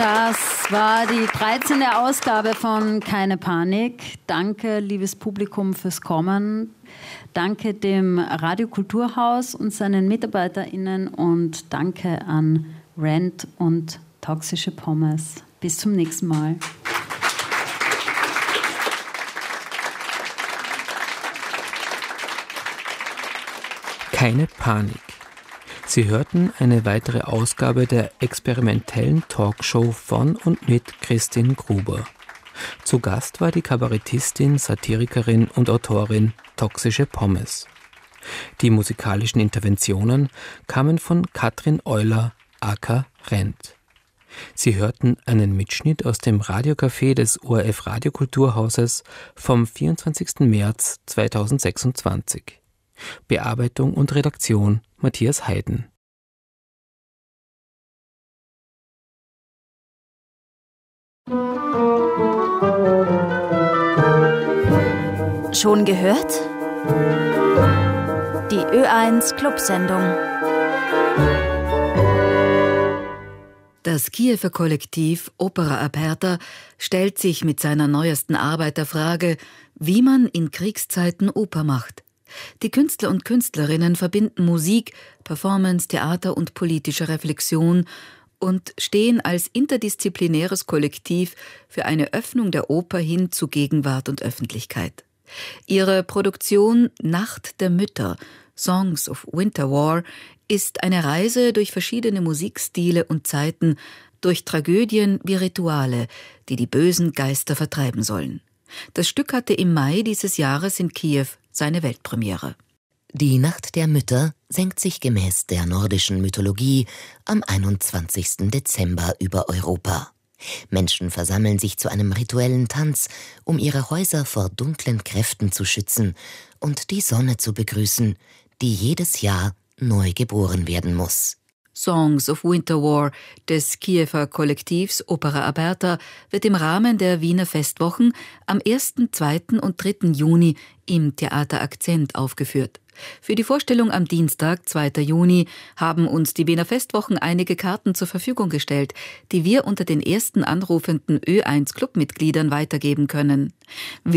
Das war die 13. Ausgabe von Keine Panik. Danke, liebes Publikum, fürs Kommen. Danke dem Radio Kulturhaus und seinen MitarbeiterInnen und danke an Rent und Toxische Pommes. Bis zum nächsten Mal. Keine Panik. Sie hörten eine weitere Ausgabe der experimentellen Talkshow von und mit Christine Gruber. Zu Gast war die Kabarettistin, Satirikerin und Autorin Toxische Pommes. Die musikalischen Interventionen kamen von Katrin Euler, aka Rent. Sie hörten einen Mitschnitt aus dem Radiocafé des ORF Radiokulturhauses vom 24. März 2026. Bearbeitung und Redaktion Matthias Heiden. Schon gehört? Die Ö1 Clubsendung. Das Kiewer Kollektiv Opera Aperta stellt sich mit seiner neuesten Arbeit der Frage, wie man in Kriegszeiten Oper macht. Die Künstler und Künstlerinnen verbinden Musik, Performance, Theater und politische Reflexion und stehen als interdisziplinäres Kollektiv für eine Öffnung der Oper hin zu Gegenwart und Öffentlichkeit. Ihre Produktion Nacht der Mütter, Songs of Winter War, ist eine Reise durch verschiedene Musikstile und Zeiten, durch Tragödien wie Rituale, die die bösen Geister vertreiben sollen. Das Stück hatte im Mai dieses Jahres in Kiew seine Weltpremiere. Die Nacht der Mütter senkt sich gemäß der nordischen Mythologie am 21. Dezember über Europa. Menschen versammeln sich zu einem rituellen Tanz, um ihre Häuser vor dunklen Kräften zu schützen und die Sonne zu begrüßen, die jedes Jahr neu geboren werden muss. Songs of Winter War des Kiewer Kollektivs Opera Aperta wird im Rahmen der Wiener Festwochen am 1., 2. und 3. Juni im Theater Akzent aufgeführt. Für die Vorstellung am Dienstag, 2. Juni, haben uns die Wiener Festwochen einige Karten zur Verfügung gestellt, die wir unter den ersten anrufenden Ö1 Clubmitgliedern weitergeben können.